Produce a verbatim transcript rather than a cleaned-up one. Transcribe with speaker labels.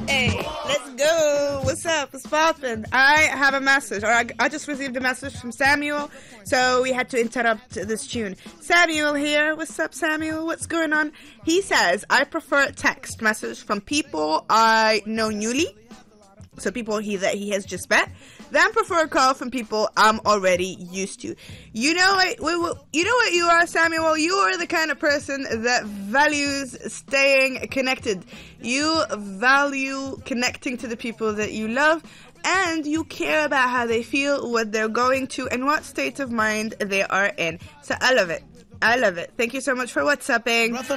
Speaker 1: Hey, let's go. What's up? What's poppin'? I have a message, or I, I just received a message from Samuel, so we had to interrupt this tune. Samuel here. What's up, Samuel? What's going on? He says, I prefer text message from people I know newly, so people he that he has just met, then prefer a call from people I'm already used to. You know what? We, we, you know what you are, Samuel. You are the kind of person that values staying connected. You value connecting to the people that you love, and you care about how they feel, what they're going to, and what state of mind they are in. So I love it. I love it. Thank you so much for WhatsApping.